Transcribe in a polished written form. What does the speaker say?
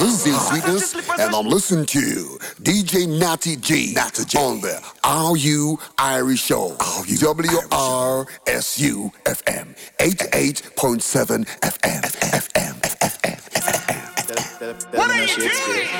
Sweetness, and I'm listening to DJ Natty G on the RU Irish Show. WRSU FM 88.7 FM. What are you doing?